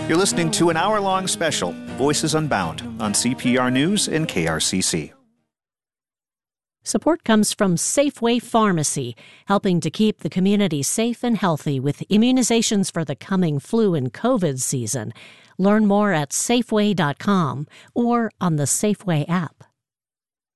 You're listening to an hour-long special, Voices Unbound, on CPR News and KRCC. Support comes from Safeway Pharmacy, helping to keep the community safe and healthy with immunizations for the coming flu and COVID season. Learn more at Safeway.com or on the Safeway app.